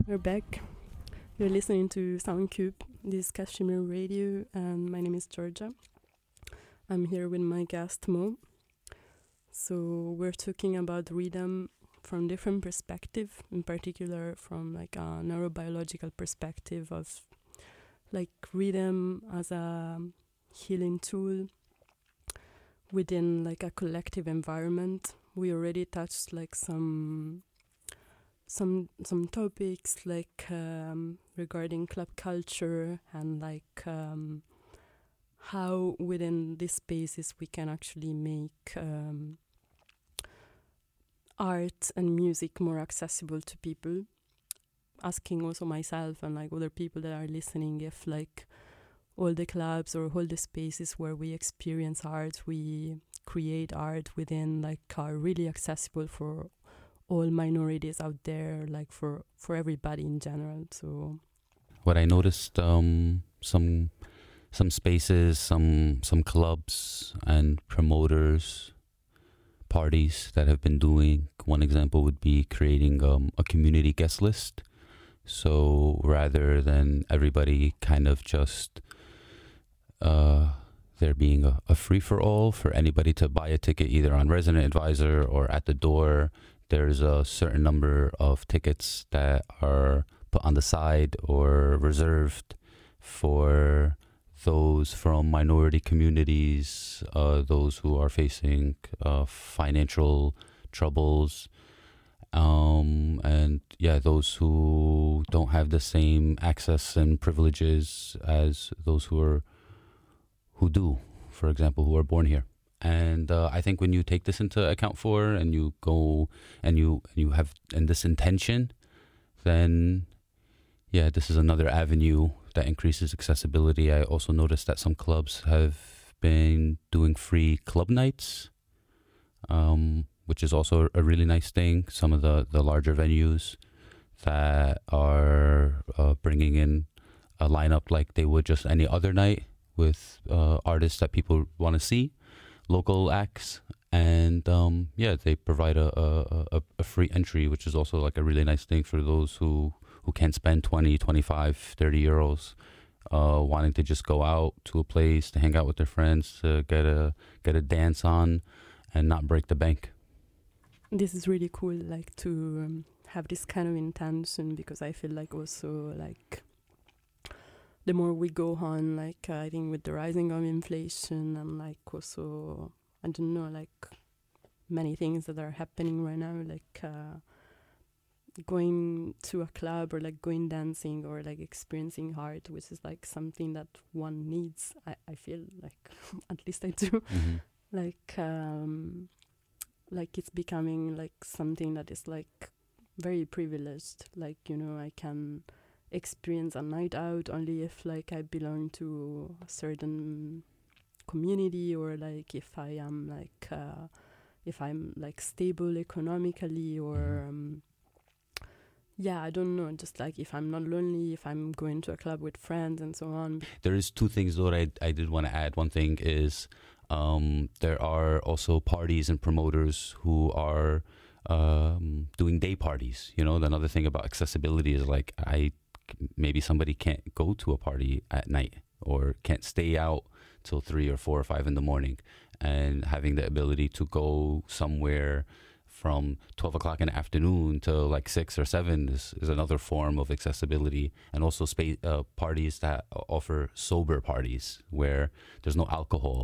we're back. You're listening to Soundcube. This is Kashmir Radio, and my name is Georgia. I'm here with my guest Mo. So we're talking about rhythm from different perspective, in particular from like a neurobiological perspective of like rhythm as a healing tool within like a collective environment. We already touched like some topics like regarding club culture and like how within these spaces we can actually make art and music more accessible to people. Asking also myself and like other people that are listening if like all the clubs or all the spaces where we experience art, we create art within, like are really accessible for all minorities out there, like for everybody in general. So what I noticed, some spaces, some clubs and promoters, parties that have been doing. One example would be creating a community guest list. So rather than everybody kind of just there being a free-for-all for anybody to buy a ticket either on Resident Advisor or at the door, there's a certain number of tickets that are put on the side or reserved for those from minority communities, those who are facing financial troubles, and those who don't have the same access and privileges as those who do, for example, who are born here. And I think when you take this into account for, and you go and you have this intention, then this is another avenue that increases accessibility. I also noticed that some clubs have been doing free club nights, which is also a really nice thing. Some of the larger venues that are bringing in a lineup like they would just any other night with artists that people want to see, local acts, and they provide a free entry, which is also like a really nice thing for those who can't spend 20, 25, 30 euros wanting to just go out to a place to hang out with their friends, to get a dance on and not break the bank. This is really cool, like to have this kind of intention, because I feel like also like the more we go on, like I think with the rising of inflation and like also, I don't know, like many things that are happening right now, like going to a club or like going dancing or like experiencing art, which is like something that one needs. I feel like, at least I do, like it's becoming like something that is like very privileged. Like, you know, I can experience a night out only if like I belong to a certain community, or like if I am like if I'm like stable economically, or I don't know, just like if I'm not lonely, if I'm going to a club with friends and so on. There is two things though that I did want to add. One thing is there are also parties and promoters who are doing day parties. You know, another thing about accessibility is like maybe somebody can't go to a party at night or can't stay out till 3 or 4 or 5 in the morning, and having the ability to go somewhere from 12 o'clock in the afternoon to like 6 or 7 is another form of accessibility. And also parties that offer sober parties where there's no alcohol